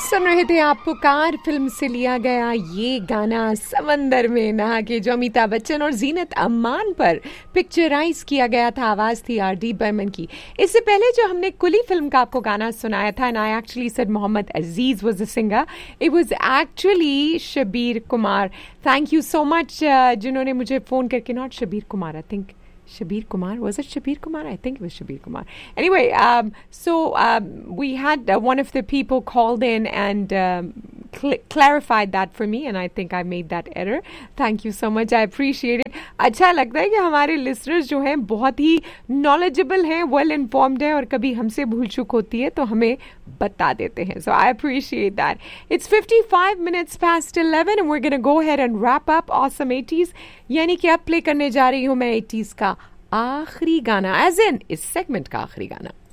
सुन रहे थे आप पुकार फिल्म से लिया गया ये गाना समंदर में नहा के, जो अमिताभ बच्चन और जीनत अमान पर पिक्चराइज किया गया था। आवाज थी R.D. बर्मन की। इससे पहले जो हमने कुली फिल्म का आपको गाना सुनाया था, and I actually said Mohammad Aziz was the singer, it was actually Shabir Kumar. Thank you so much जिन्होंने मुझे फोन करके, not Shabir Kumar, I think Shabir Kumar. Was it Shabir Kumar? I think it was Shabir Kumar. Anyway, we had one of the people called in and clarified that for me, and I think I made that error. Thank you so much. I appreciate it. अच्छा लगता है कि हमारे listeners जो हैं बहुत ही knowledgeable हैं, well informed हैं, और कभी हमसे भूल चूक होती है तो हमें बता देते हैं. So I appreciate that. It's 55 minutes past 11 and we're going to go ahead and wrap up Awesome 80s. यानी कि अब प्ले करने जा रही हूँ मैं 80s का आखिरी गाना, एज इन इस सेगमेंट का आखिरी गाना.